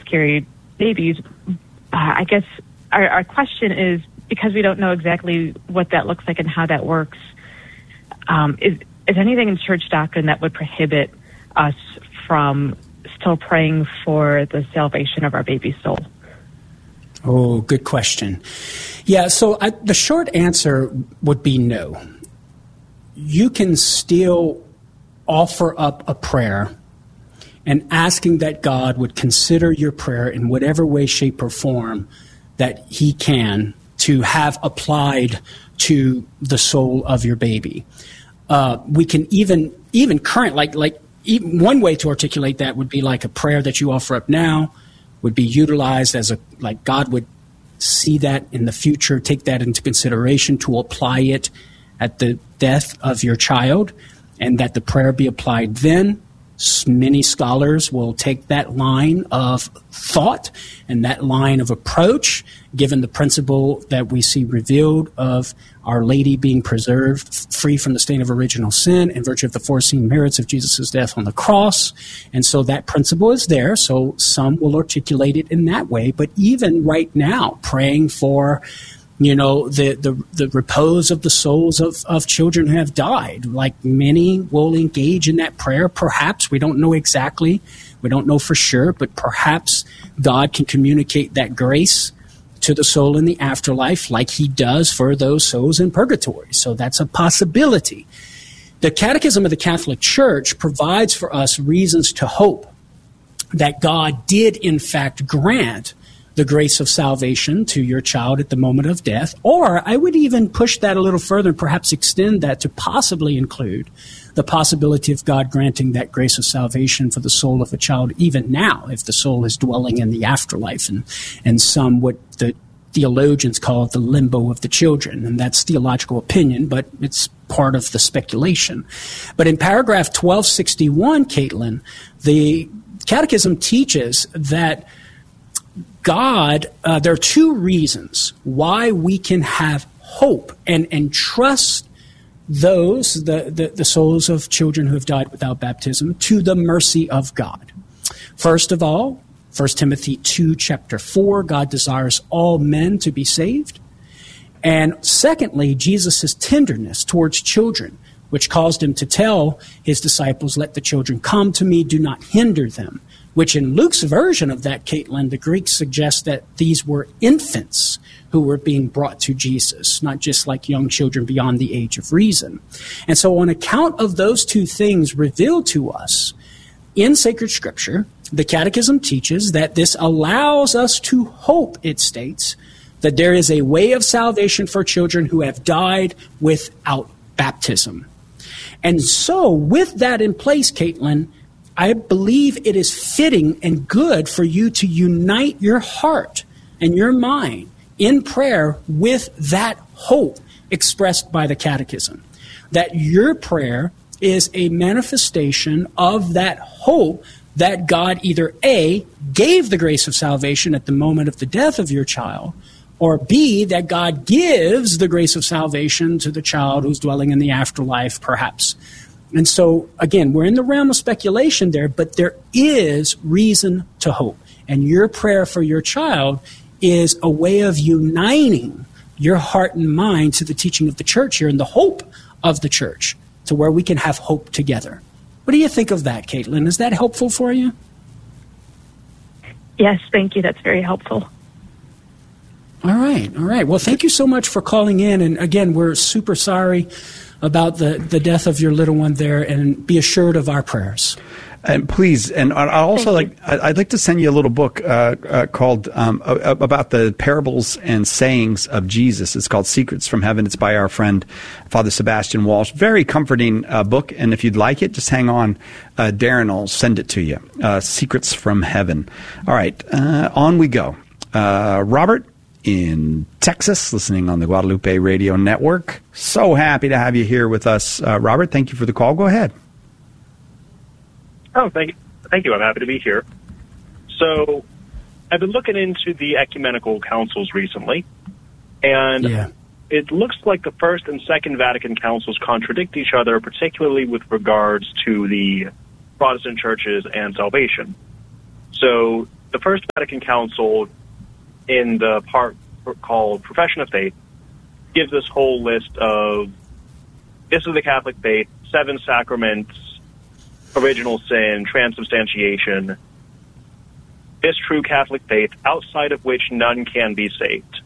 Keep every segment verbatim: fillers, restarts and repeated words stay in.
miscarried babies. Uh, I guess our, our question is, because we don't know exactly what that looks like and how that works, um, is, is anything in church doctrine that would prohibit us from still praying for the salvation of our baby's soul? Oh, good question. Yeah, so I, the short answer would be no. You can still offer up a prayer and asking that God would consider your prayer in whatever way, shape, or form that he can to have applied to the soul of your baby. Uh, we can even, even current, like, like even one way to articulate that would be like a prayer that you offer up now would be utilized as a, like God would see that in the future, take that into consideration to apply it at the death of your child, and that the prayer be applied then. Many scholars will take that line of thought and that line of approach, given the principle that we see revealed of Our Lady being preserved free from the stain of original sin in virtue of the foreseen merits of Jesus' death on the cross. And so that principle is there, so some will articulate it in that way. But even right now, praying for you know, the, the, the repose of the souls of, of children who have died. Like many will engage in that prayer. Perhaps, we don't know exactly, we don't know for sure, but perhaps God can communicate that grace to the soul in the afterlife like he does for those souls in purgatory. So that's a possibility. The Catechism of the Catholic Church provides for us reasons to hope that God did in fact grant the grace of salvation to your child at the moment of death. Or I would even push that a little further and perhaps extend that to possibly include the possibility of God granting that grace of salvation for the soul of a child even now, if the soul is dwelling in the afterlife, and, and some what the theologians call the limbo of the children. And that's theological opinion, but it's part of the speculation. But in paragraph twelve sixty-one, Caitlin, the Catechism teaches that God, uh, there are two reasons why we can have hope and, and trust those, the, the, the souls of children who have died without baptism, to the mercy of God. First of all, First Timothy two, chapter four, God desires all men to be saved. And secondly, Jesus' tenderness towards children, which caused him to tell his disciples, let the children come to me, do not hinder them. Which in Luke's version of that, Caitlin, the Greeks suggest that these were infants who were being brought to Jesus, not just like young children beyond the age of reason. And so on account of those two things revealed to us in sacred scripture, the Catechism teaches that this allows us to hope, it states, that there is a way of salvation for children who have died without baptism. And so with that in place, Caitlin, I believe it is fitting and good for you to unite your heart and your mind in prayer with that hope expressed by the Catechism. That your prayer is a manifestation of that hope that God either A, gave the grace of salvation at the moment of the death of your child, or B, that God gives the grace of salvation to the child who's dwelling in the afterlife, perhaps. And so, again, we're in the realm of speculation there, but there is reason to hope. And your prayer for your child is a way of uniting your heart and mind to the teaching of the church here and the hope of the church, to where we can have hope together. What do you think of that, Caitlin? Is that helpful for you? Yes, thank you. That's very helpful. All right, all right. Well, thank you so much for calling in. And again, we're super sorry about the, the death of your little one there, and be assured of our prayers. And please, and I also like, I'd like to send you a little book uh, uh, called um, about the parables and sayings of Jesus. It's called Secrets from Heaven. It's by our friend Father Sebastian Walsh. Very comforting uh, book, and if you'd like it, just hang on. Uh, Darren will send it to you. Uh, Secrets from Heaven. All right, uh, on we go. Uh, Robert in Texas, listening on the Guadalupe Radio Network. So happy to have you here with us, uh, Robert. Thank you for the call. Go ahead. Oh, thank you. Thank you. I'm happy to be here. So I've been looking into the ecumenical councils recently, and yeah. it looks like the First and Second Vatican councils contradict each other, particularly with regards to the Protestant churches and salvation. So the First Vatican Council, in the part called Profession of Faith, gives this whole list of, this is the Catholic faith, seven sacraments, original sin, transubstantiation, this true Catholic faith, outside of which none can be saved.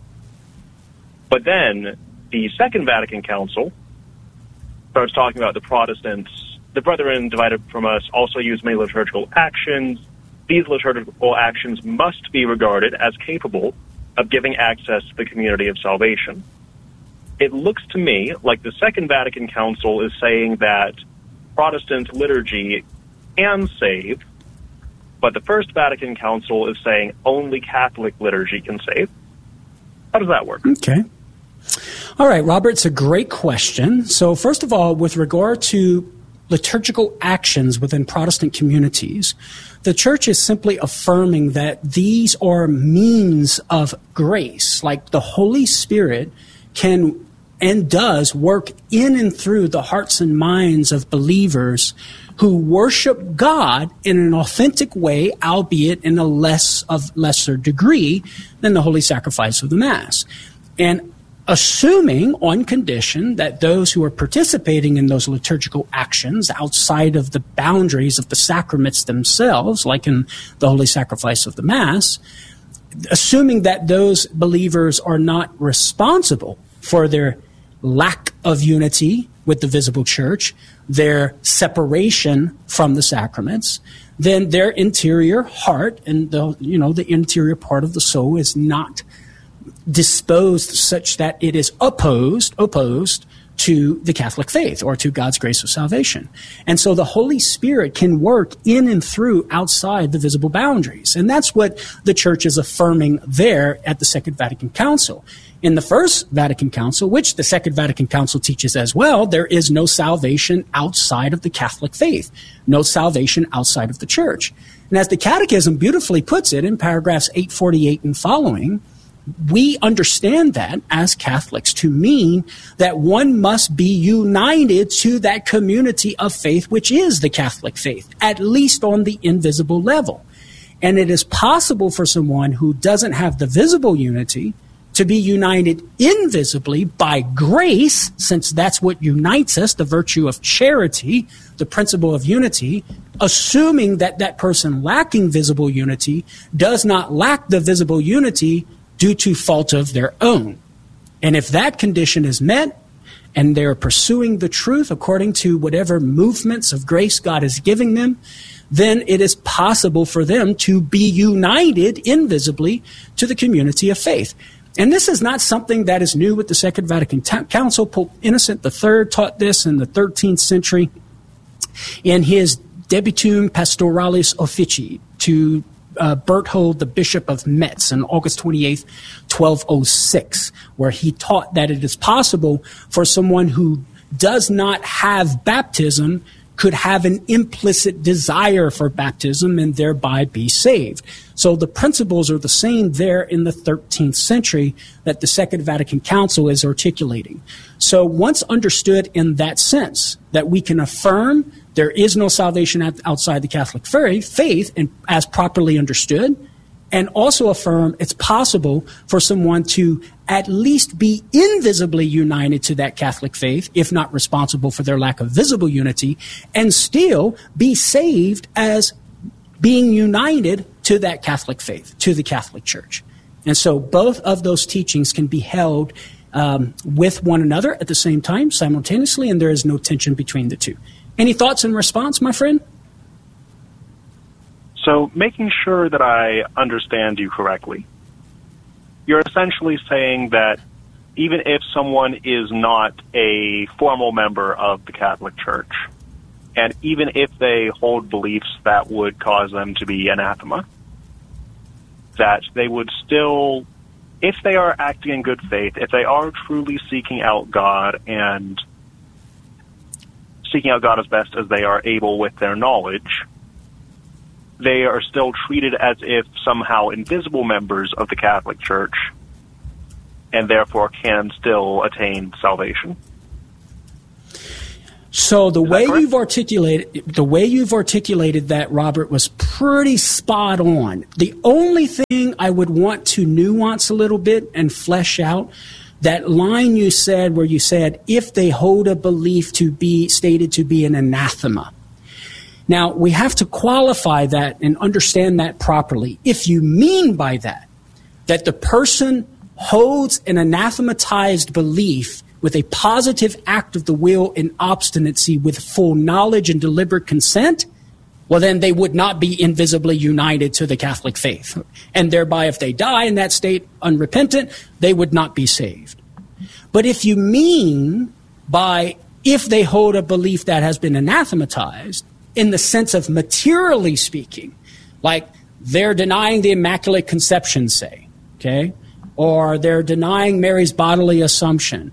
But then the Second Vatican Council starts talking about the Protestants. The brethren divided from us also use many liturgical actions. These liturgical actions must be regarded as capable of giving access to the community of salvation. It looks to me like the Second Vatican Council is saying that Protestant liturgy can save, but the First Vatican Council is saying only Catholic liturgy can save. How does that work? Okay. All right, Robert, it's a great question. So first of all, with regard to liturgical actions within Protestant communities, the Church is simply affirming that these are means of grace, like the Holy Spirit can and does work in and through the hearts and minds of believers who worship God in an authentic way, albeit in a less of lesser degree than the holy sacrifice of the Mass. And assuming on condition that those who are participating in those liturgical actions outside of the boundaries of the sacraments themselves, like in the holy sacrifice of the Mass, assuming that those believers are not responsible for their lack of unity with the visible church, their separation from the sacraments, then their interior heart and the, you know, the interior part of the soul is not disposed such that it is opposed, opposed to the Catholic faith or to God's grace of salvation. And so the Holy Spirit can work in and through outside the visible boundaries. And that's what the Church is affirming there at the Second Vatican Council. In the First Vatican Council, which the Second Vatican Council teaches as well, there is no salvation outside of the Catholic faith, no salvation outside of the Church. And as the Catechism beautifully puts it in paragraphs eight forty-eight and following, we understand that as Catholics to mean that one must be united to that community of faith, which is the Catholic faith, at least on the invisible level. And it is possible for someone who doesn't have the visible unity to be united invisibly by grace, since that's what unites us, the virtue of charity, the principle of unity, assuming that that person lacking visible unity does not lack the visible unity due to fault of their own. And if that condition is met, and they're pursuing the truth according to whatever movements of grace God is giving them, then it is possible for them to be united invisibly to the community of faith. And this is not something that is new with the Second Vatican Council. Pope Innocent the Third taught this in the thirteenth century in his Debitum Pastoralis Officii to Uh, Berthold, the Bishop of Metz, on August twenty-eighth, twelve oh six, where he taught that it is possible for someone who does not have baptism could have an implicit desire for baptism and thereby be saved. So the principles are the same there in the thirteenth century that the Second Vatican Council is articulating. So once understood in that sense, that we can affirm there is no salvation outside the Catholic faith, and as properly understood, and also affirm it's possible for someone to at least be invisibly united to that Catholic faith, if not responsible for their lack of visible unity, and still be saved as being united to that Catholic faith, to the Catholic Church. And so both of those teachings can be held um, with one another at the same time, simultaneously, and there is no tension between the two. Any thoughts in response, my friend? So, making sure that I understand you correctly, you're essentially saying that even if someone is not a formal member of the Catholic Church, and even if they hold beliefs that would cause them to be anathema, that they would still, if they are acting in good faith, if they are truly seeking out God and seeking out God as best as they are able with their knowledge, they are still treated as if somehow invisible members of the Catholic Church, and therefore can still attain salvation. So the Is way that correct? you've articulated the way you've articulated that, Robert, was pretty spot on. The only thing I would want to nuance a little bit and flesh out, that line you said where you said, if they hold a belief to be stated to be an anathema. Now, we have to qualify that and understand that properly. If you mean by that, that the person holds an anathematized belief with a positive act of the will and obstinacy with full knowledge and deliberate consent, well, then they would not be invisibly united to the Catholic faith. And thereby, if they die in that state unrepentant, they would not be saved. But if you mean by if they hold a belief that has been anathematized, in the sense of materially speaking, like they're denying the Immaculate Conception, say, okay, or they're denying Mary's bodily assumption,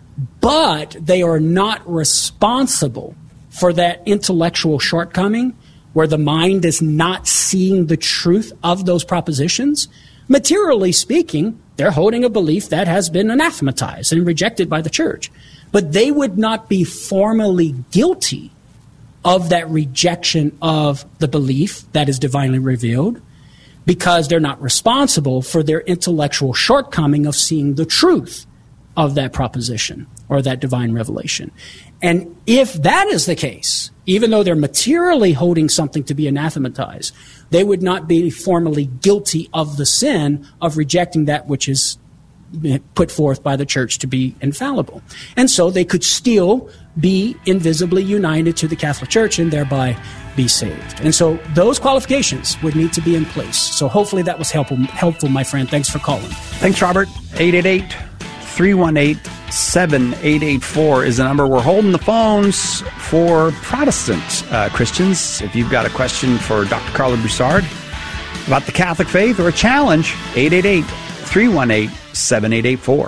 but they are not responsible for that intellectual shortcoming where the mind is not seeing the truth of those propositions, materially speaking, they're holding a belief that has been anathematized and rejected by the church. But they would not be formally guilty of that rejection of the belief that is divinely revealed because they're not responsible for their intellectual shortcoming of seeing the truth of that proposition or that divine revelation. And if that is the case, even though they're materially holding something to be anathematized, they would not be formally guilty of the sin of rejecting that which is put forth by the church to be infallible. And so they could still be invisibly united to the Catholic Church and thereby be saved. And so those qualifications would need to be in place. So hopefully that was helpful, helpful, my friend. Thanks for calling. Thanks, Robert. eight eight eight, three one eight, seven eight eight four is the number. We're holding the phones for Protestant uh, Christians. If you've got a question for Doctor Carlo Broussard about the Catholic faith or a challenge, eight eight eight, three one eight, seven eight eight four.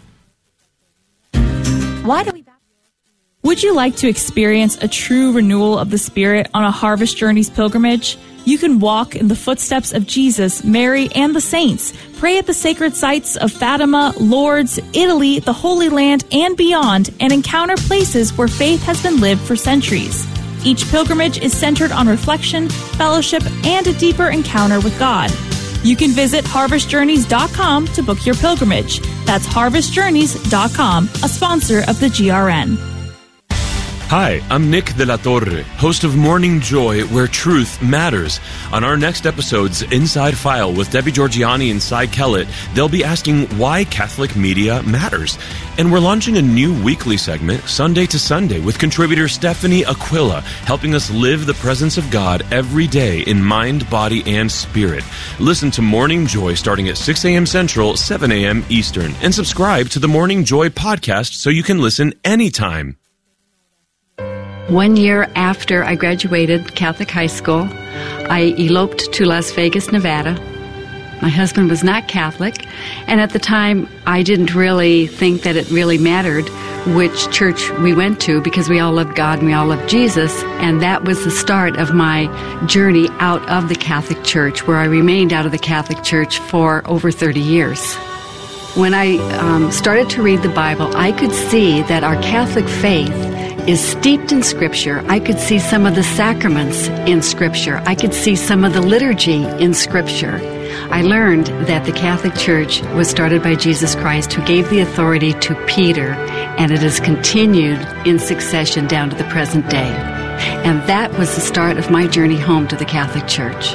Why do we... Would you like to experience a true renewal of the Spirit on a Harvest Journeys pilgrimage? You can walk in the footsteps of Jesus, Mary, and the saints. Pray at the sacred sites of Fatima, Lourdes, Italy, the Holy Land, and beyond, and encounter places where faith has been lived for centuries. Each pilgrimage is centered on reflection, fellowship, and a deeper encounter with God. You can visit harvest journeys dot com to book your pilgrimage. That's harvest journeys dot com, a sponsor of the G R N. Hi, I'm Nick De La Torre, host of Morning Joy, where truth matters. On our next episode's Inside File with Debbie Georgiani and Cy Kellett, they'll be asking why Catholic media matters. And we're launching a new weekly segment, Sunday to Sunday, with contributor Stephanie Aquila, helping us live the presence of God every day in mind, body, and spirit. Listen to Morning Joy starting at six a.m. Central, seven a.m. Eastern, and subscribe to the Morning Joy podcast so you can listen anytime. One year after I graduated Catholic high school, I eloped to Las Vegas, Nevada. My husband was not Catholic, and at the time I didn't really think that it really mattered which church we went to because we all loved God and we all loved Jesus, and that was the start of my journey out of the Catholic Church, where I remained out of the Catholic Church for over thirty years. When I um, started to read the Bible, I could see that our Catholic faith is steeped in Scripture. I could see some of the sacraments in Scripture. I could see some of the liturgy in Scripture. I learned that the Catholic Church was started by Jesus Christ, who gave the authority to Peter, and it has continued in succession down to the present day. And that was the start of my journey home to the Catholic Church.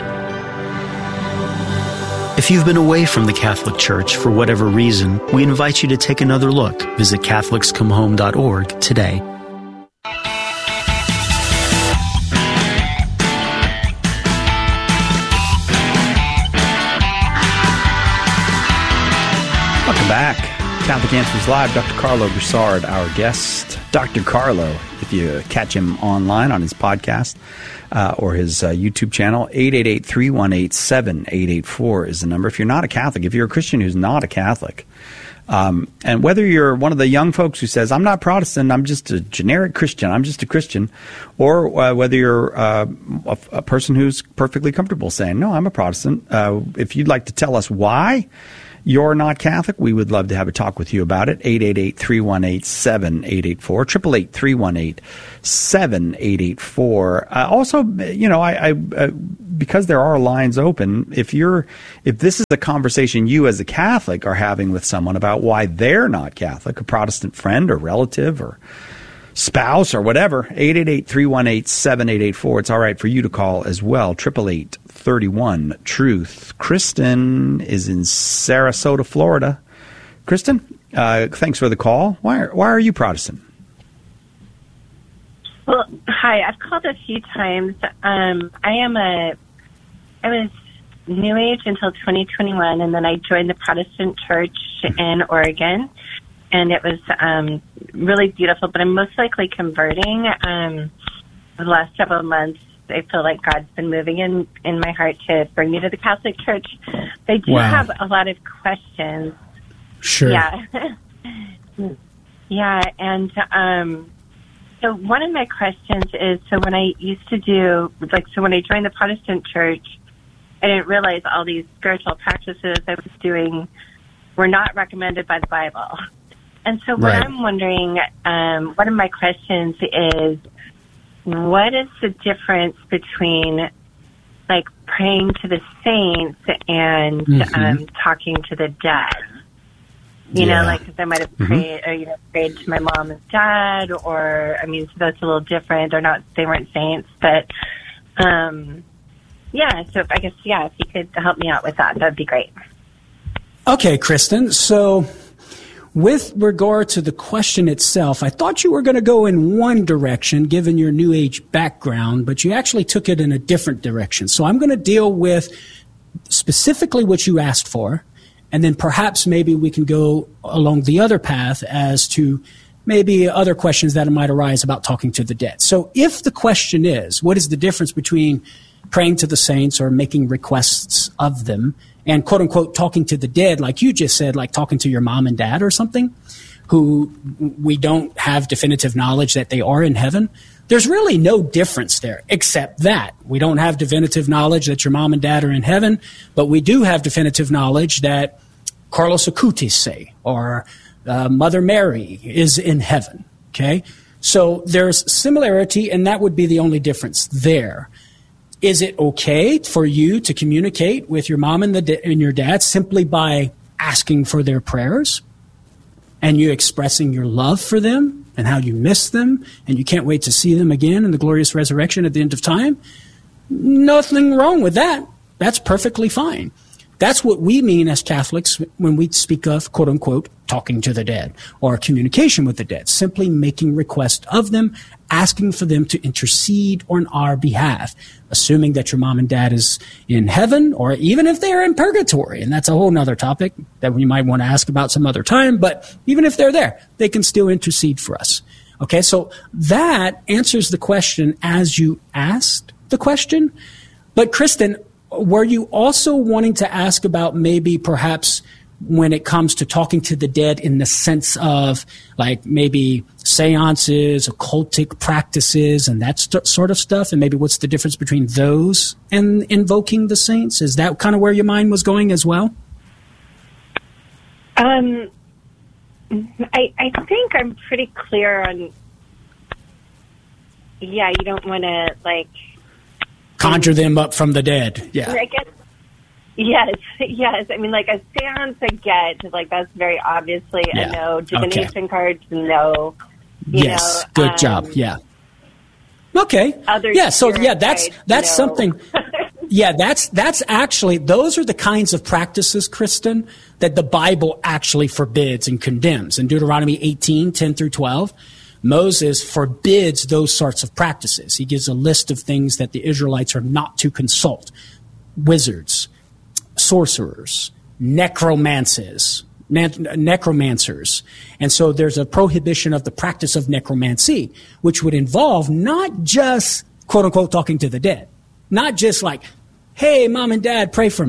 If you've been away from the Catholic Church for whatever reason, we invite you to take another look. Visit Catholics Come Home dot org today. Welcome back. Catholic Answers Live. Doctor Carlo Broussard, our guest. Doctor Carlo, if you catch him online on his podcast uh, or his uh, YouTube channel, eight eight eight, three one eight, seven eight eight four is the number. If you're not a Catholic, if you're a Christian who's not a Catholic, Um, and whether you're one of the young folks who says, I'm not Protestant, I'm just a generic Christian, I'm just a Christian, or uh, whether you're uh, a, a person who's perfectly comfortable saying, no, I'm a Protestant, uh, if you'd like to tell us why you're not Catholic, we would love to have a talk with you about it. eight eight eight, three one eight, seven eight eight four, eight eight eight, three one eight, seven eight eight four. Uh, also, you know, I, I uh, because there are lines open, if you're if this is a conversation you as a Catholic are having with someone about why they're not Catholic, a Protestant friend or relative or spouse or whatever, eight eight eight, three one eight, seven eight eight four. It's all right for you to call as well. eight eight eight, three one, truth. Kristen is in Sarasota, Florida. Kristen, uh, thanks for the call. Why are, why are you Protestant? Well, hi. I've called a few times. Um, I am a, I was New Age until twenty twenty-one, and then I joined the Protestant Church in Oregon, and it was um, really beautiful, but I'm most likely converting. Um, the last several months, I feel like God's been moving in, in my heart to bring me to the Catholic Church. I do Wow. have a lot of questions. Sure. Yeah. yeah, and um, so one of my questions is, so when I used to do, like, so when I joined the Protestant Church, I didn't realize all these spiritual practices I was doing were not recommended by the Bible. And so what Right. I'm wondering, um, one of my questions is, what is the difference between, like, praying to the saints and Mm-hmm. um, talking to the dead? You Yeah. know, like, 'cause I might have prayed, or, you know, prayed to my mom and dad, or, I mean, so that's a little different. They're not, they weren't saints, but, um, yeah, so I guess, yeah, if you could help me out with that, that'd be great. Okay, Kristen. So with regard to the question itself, I thought you were going to go in one direction given your New Age background, but you actually took it in a different direction. So I'm going to deal with specifically what you asked for, and then perhaps maybe we can go along the other path as to maybe other questions that might arise about talking to the dead. So if the question is, what is the difference between praying to the saints or making requests of them and quote unquote talking to the dead, like you just said, like talking to your mom and dad or something, who we don't have definitive knowledge that they are in heaven, there's really no difference there, except that we don't have definitive knowledge that your mom and dad are in heaven, but we do have definitive knowledge that Carlos Acutis say, or uh, Mother Mary is in heaven. Okay, so there's similarity, and that would be the only difference there. Is it okay for you to communicate with your mom and, the da- and your dad simply by asking for their prayers and you expressing your love for them and how you miss them and you can't wait to see them again in the glorious resurrection at the end of time? Nothing wrong with that. That's perfectly fine. That's what we mean as Catholics when we speak of, quote unquote, talking to the dead or communication with the dead, simply making request of them, asking for them to intercede on our behalf, assuming that your mom and dad is in heaven, or even if they're in purgatory. And that's a whole nother topic that we might want to ask about some other time. But even if they're there, they can still intercede for us. Okay, so that answers the question as you asked the question. But Kristen, were you also wanting to ask about maybe perhaps when it comes to talking to the dead in the sense of like maybe seances, occultic practices, and that st- sort of stuff? And maybe what's the difference between those and invoking the saints? Is that kind of where your mind was going as well? Um, I, I think I'm pretty clear on, yeah, you don't want to, like, Conjure them up from the dead. Yeah. I guess, yes, yes. I mean, like a seance I get, like that's very obviously Yeah. a no. Divination Okay. cards, no. You Yes. know, Good um, job. Yeah. Okay. Other Yeah. So spirit yeah, that's guides, that's no. something. Yeah, that's that's actually those are the kinds of practices, Kristen, that the Bible actually forbids and condemns. In Deuteronomy eighteen, ten through twelve, Moses forbids those sorts of practices. He gives a list of things that the Israelites are not to consult: wizards, sorcerers, necromancers, ne- necromancers. And so there's a prohibition of the practice of necromancy, which would involve not just, quote unquote, talking to the dead. Not just like, hey, mom and dad, pray for me.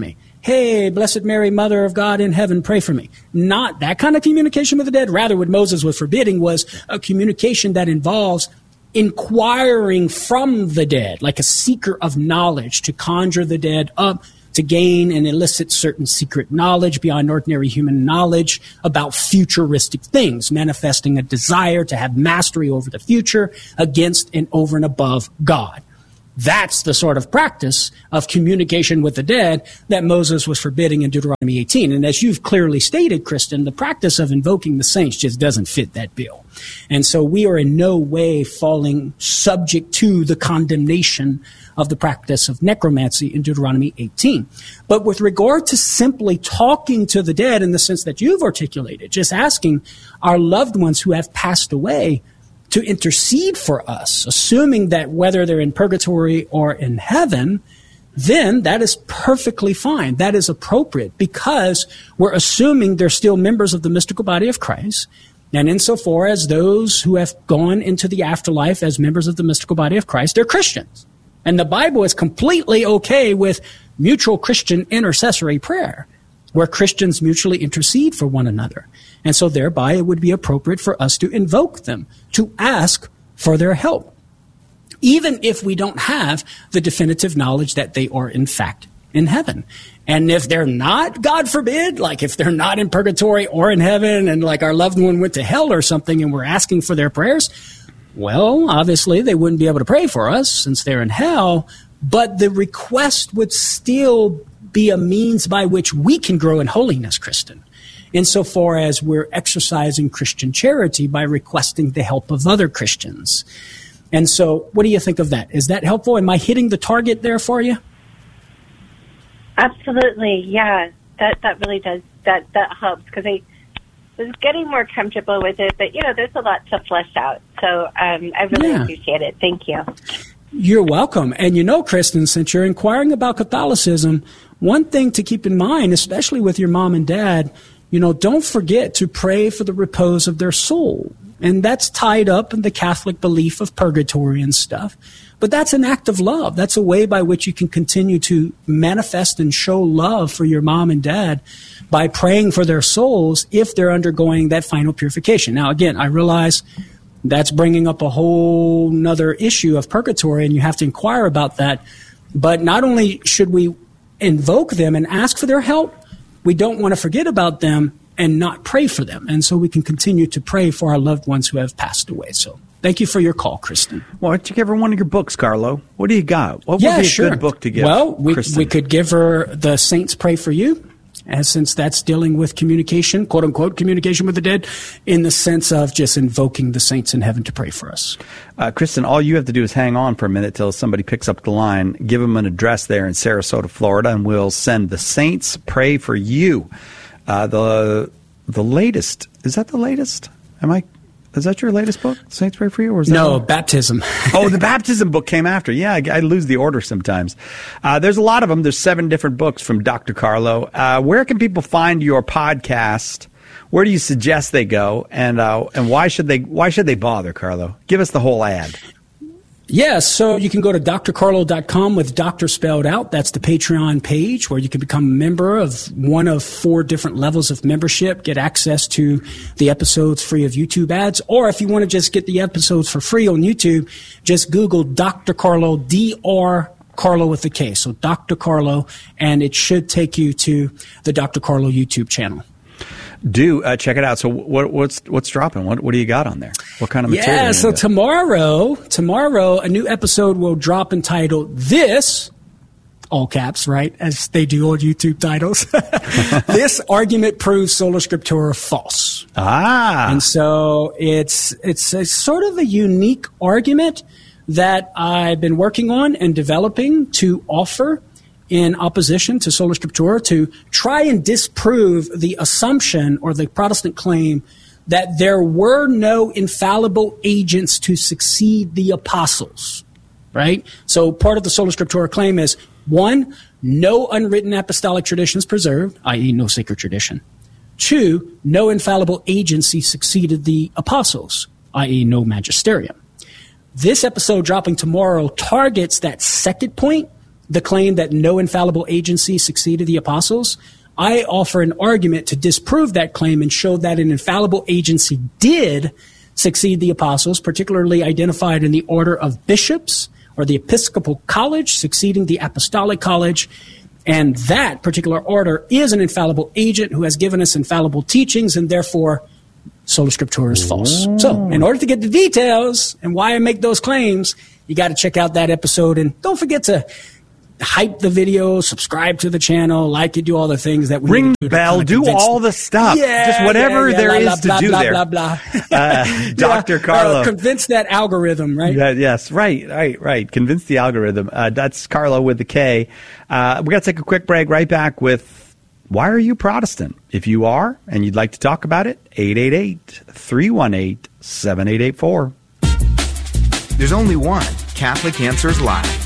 hey, Blessed Mary, Mother of God in heaven, pray for me. Not that kind of communication with the dead. Rather, what Moses was forbidding was a communication that involves inquiring from the dead, like a seeker of knowledge, to conjure the dead up, to gain and elicit certain secret knowledge beyond ordinary human knowledge about futuristic things, manifesting a desire to have mastery over the future against and over and above God. That's the sort of practice of communication with the dead that Moses was forbidding in Deuteronomy eighteen. And as you've clearly stated, Kristen, the practice of invoking the saints just doesn't fit that bill. And so we are in no way falling subject to the condemnation of the practice of necromancy in Deuteronomy eighteen. But with regard to simply talking to the dead in the sense that you've articulated, just asking our loved ones who have passed away to intercede for us, assuming that whether they're in purgatory or in heaven, then that is perfectly fine. That is appropriate because we're assuming they're still members of the mystical body of Christ. And insofar as those who have gone into the afterlife as members of the mystical body of Christ, they're Christians. And the Bible is completely okay with mutual Christian intercessory prayer, where Christians mutually intercede for one another. And so thereby it would be appropriate for us to invoke them, to ask for their help, even if we don't have the definitive knowledge that they are in fact in heaven. And if they're not, God forbid, like if they're not in purgatory or in heaven and like our loved one went to hell or something and we're asking for their prayers, well, obviously they wouldn't be able to pray for us since they're in hell, but the request would still be a means by which we can grow in holiness, Kristen, insofar as we're exercising Christian charity by requesting the help of other Christians. And so what do you think of that? Is that helpful? Am I hitting the target there for you? Absolutely, yeah. That that really does. That, that helps because I was getting more comfortable with it, but, you know, there's a lot to flesh out. So um, I really yeah. appreciate it. Thank you. You're welcome. And you know, Kristen, since you're inquiring about Catholicism, one thing to keep in mind, especially with your mom and dad, you know, don't forget to pray for the repose of their soul. And that's tied up in the Catholic belief of purgatory and stuff. But that's an act of love. That's a way by which you can continue to manifest and show love for your mom and dad by praying for their souls if they're undergoing that final purification. Now, again, I realize that's bringing up a whole nother issue of purgatory, and you have to inquire about that. But not only should we invoke them and ask for their help, we don't want to forget about them and not pray for them. And so we can continue to pray for our loved ones who have passed away. So thank you for your call, Kristen. Well, why don't you give her one of your books, Carlo? What do you got? What yeah, would be a sure. good book to give Well, we, Kristen? we could give her The Saints Pray for You, as since that's dealing with communication, quote unquote, communication with the dead, in the sense of just invoking the saints in heaven to pray for us. Uh, Kristen, all you have to do is hang on for a minute till somebody picks up the line. Give them an address there in Sarasota, Florida, and we'll send The Saints Pray for You. Uh, the the latest, is that the latest? Am I? Is that your latest book, Saints Pray for You? Or is that no, one? Baptism. Oh, the Baptism book came after. Yeah, I, I lose the order sometimes. Uh, there's a lot of them. There's seven different books from Doctor Carlo. Uh, where can people find your podcast? Where do you suggest they go? And uh, and why should they why should they bother, Carlo? Give us the whole ad. Yeah, so you can go to d r carlo dot com with doctor spelled out. That's the Patreon page where you can become a member of one of four different levels of membership, get access to the episodes free of YouTube ads. Or if you want to just get the episodes for free on YouTube, just Google Doctor Carlo, D R Carlo with a K. So Doctor Carlo, and it should take you to the Doctor Carlo YouTube channel. Do uh, check it out. So what, what's what's dropping? What what do you got on there? What kind of material? Yeah, so tomorrow, tomorrow a new episode will drop entitled This, all caps, right, as they do on YouTube titles. This argument proves Sola Scriptura false. Ah. And so it's it's a sort of a unique argument that I've been working on and developing to offer in opposition to Sola Scriptura to try and disprove the assumption or the Protestant claim that there were no infallible agents to succeed the apostles, right? So part of the Sola Scriptura claim is, one, no unwritten apostolic traditions preserved, that is no sacred tradition. Two, no infallible agency succeeded the apostles, that is no magisterium. This episode dropping tomorrow targets that second point the claim that no infallible agency succeeded the apostles, I offer an argument to disprove that claim and show that an infallible agency did succeed the apostles, particularly identified in the order of bishops or the Episcopal College succeeding the Apostolic College. And that particular order is an infallible agent who has given us infallible teachings, and therefore Sola Scriptura is false. Ooh. So in order to get the details and why I make those claims, you got to check out that episode. And don't forget to hype the video, subscribe to the channel, like it, do all the things that we ring need the to do bell, to do all the stuff. Yeah, just whatever yeah, yeah, there blah, is blah, to do blah, there. Blah, blah, blah. uh, Doctor Yeah, Carlo. Uh, convince that algorithm, right? Yeah, yes, right, right, right. Convince the algorithm. Uh, that's Carlo with the K. Uh, we're going to take a quick break. Right back with Why Are You Protestant? If you are and you'd like to talk about it, eight eight eight, three one eight, seven eight eight four. There's only one Catholic Answers Live.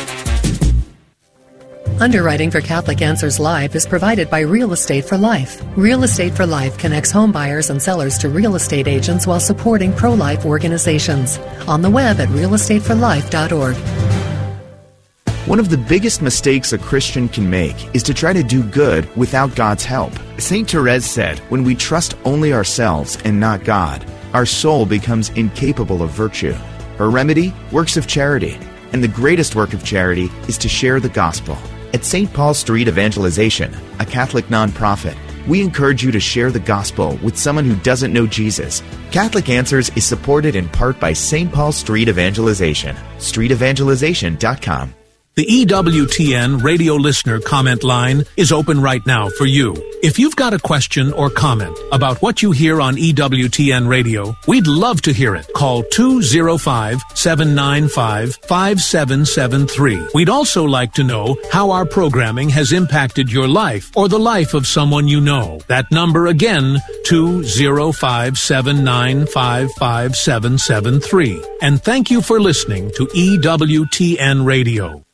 Underwriting for Catholic Answers Live is provided by Real Estate for Life. Real Estate for Life connects home buyers and sellers to real estate agents while supporting pro-life organizations. On the web at real estate for life dot org. One of the biggest mistakes a Christian can make is to try to do good without God's help. Saint Therese said, when we trust only ourselves and not God, our soul becomes incapable of virtue. Her remedy? Works of charity. And the greatest work of charity is to share the gospel. At Saint Paul Street Evangelization, a Catholic nonprofit, we encourage you to share the gospel with someone who doesn't know Jesus. Catholic Answers is supported in part by Saint Paul Street Evangelization. street evangelization dot com. The E W T N radio listener comment line is open right now for you. If you've got a question or comment about what you hear on E W T N radio, we'd love to hear it. Call two oh five, seven nine five, five seven seven three. We'd also like to know how our programming has impacted your life or the life of someone you know. That number again, two oh five, seven nine five, five seven seven three. And thank you for listening to E W T N Radio.